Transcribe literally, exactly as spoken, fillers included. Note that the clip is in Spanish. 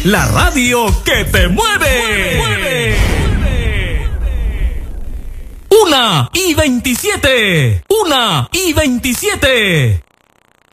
La radio que te mueve. mueve. Una y veintisiete. Una y veintisiete.